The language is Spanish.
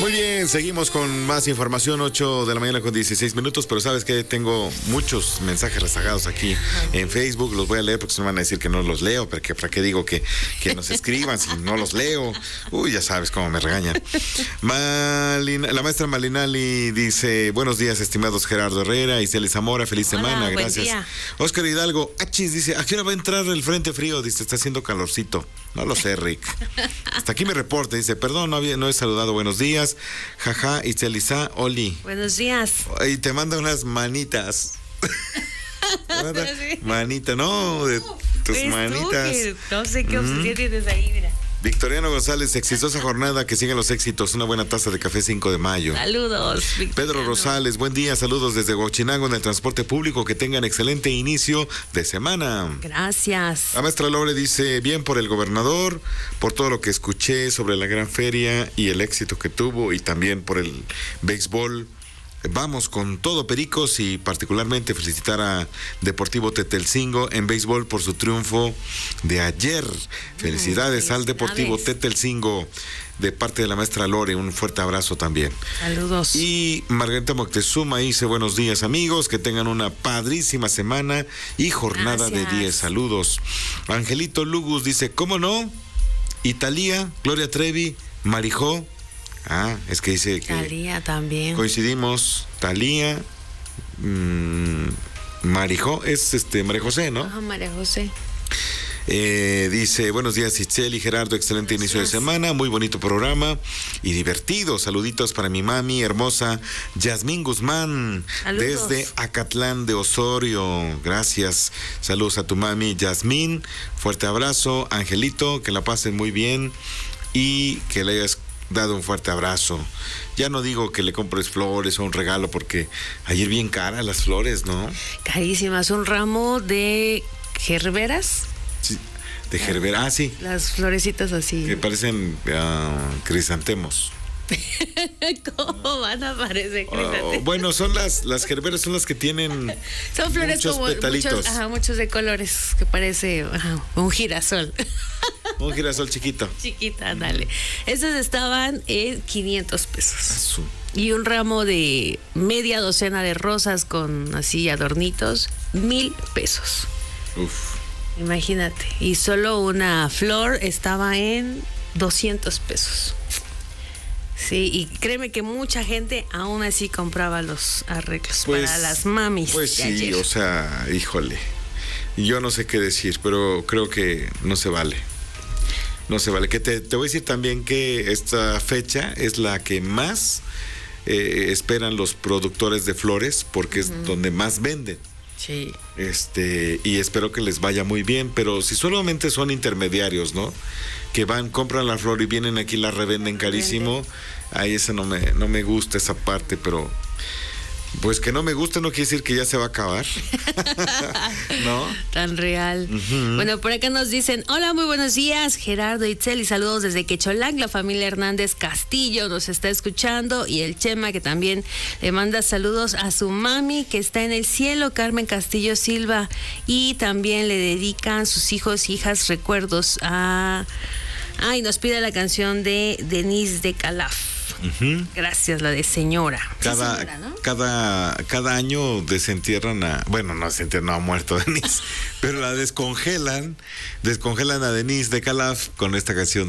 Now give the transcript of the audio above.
Muy bien, seguimos con más información, 8 de la mañana con 16 minutos, pero sabes que tengo muchos mensajes rezagados aquí en Facebook, los voy a leer porque se me van a decir que no los leo, porque ¿para qué digo que nos escriban si no los leo? Uy, ya sabes cómo me regañan. La maestra Malinali dice, buenos días, estimados Gerardo Herrera y Celi Zamora, feliz semana, gracias. Día. Oscar Hidalgo, achis, dice, ¿a qué hora va a entrar el frente frío? Dice, está haciendo calorcito. No lo sé, Rick. Hasta aquí mi reporte, dice, perdón, no he saludado, buenos días. Jaja, Itzelisa, Oli. Buenos días. Y te manda unas manitas. Manita, no, de tus manitas. No sé qué obsesión tienes ahí, mira. Victoriano González, exitosa jornada, que sigan los éxitos, una buena taza de café 5 de mayo. Saludos, Victoriano. Pedro Rosales, buen día, saludos desde Huachinango en el transporte público, que tengan excelente inicio de semana. Gracias. La maestra Lore dice, bien por el gobernador, por todo lo que escuché sobre la gran feria y el éxito que tuvo, y también por el béisbol. Vamos con todo, Pericos, y particularmente felicitar a Deportivo Tetelcingo en béisbol por su triunfo de ayer. Felicidades al Deportivo Tetelcingo de parte de la maestra Lore, un fuerte abrazo también. Saludos. Y Margarita Moctezuma dice, buenos días amigos, que tengan una padrísima semana y jornada de 10. Saludos. Angelito Lugus dice, ¿cómo no? Italia, Gloria Trevi, Marijó. Es que dice que Talía también. Coincidimos, Talía, Marijó, es María José, ¿no? Ajá, María José. Dice, buenos días Itzel y Gerardo, excelente inicio de semana, muy bonito programa y divertido. Saluditos para mi mami hermosa Yasmín Guzmán. Saludos. Desde Acatlán de Osorio. Gracias. Saludos a tu mami Yasmín. Fuerte abrazo. Angelito, que la pasen muy bien y que le hayas dado un fuerte abrazo. Ya no digo que le compres flores o un regalo, porque ayer bien caras las flores, ¿no? Carísimas, un ramo de gerberas. Sí, de gerberas, sí. Las florecitas así. Que parecen crisantemos. ¿Cómo van a parecer crisantemos? Bueno, son las gerberas, son las que tienen son flores muchos como petalitos. Muchos de colores, que parece un girasol. Un girasol chiquito. Chiquita, dale. Esas estaban en 500 pesos. Y un ramo de media docena de rosas con así adornitos, 1,000 pesos. Uf. Imagínate. Y solo una flor estaba en 200 pesos. Sí, y créeme que mucha gente aún así compraba los arreglos para las mamis. Pues sí, ayer. O sea, híjole. Yo no sé qué decir, pero creo que no se vale. No se vale. Que te voy a decir también que esta fecha es la que más esperan los productores de flores, porque es donde más venden. Sí. Y espero que les vaya muy bien, pero si solamente son intermediarios, ¿no? Que van, compran la flor y vienen aquí, la revenden carísimo. Ahí esa no me gusta esa parte, pero pues que no me gusta no quiere decir que ya se va a acabar. ¿No? Tan real. Bueno, por acá nos dicen, hola, muy buenos días, Gerardo Itzel, y saludos desde Quecholanc. La familia Hernández Castillo nos está escuchando, y el Chema, que también le manda saludos a su mami, que está en el cielo, Carmen Castillo Silva, y también le dedican sus hijos e hijas recuerdos y nos pide la canción de Denise de Calaf. Gracias, la de señora. Cada año desentierran no ha muerto Denise, pero la descongelan a Denise de Calaf con esta canción.